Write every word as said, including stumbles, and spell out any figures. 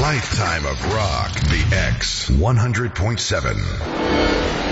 lifetime of rock. The X one hundred point seven.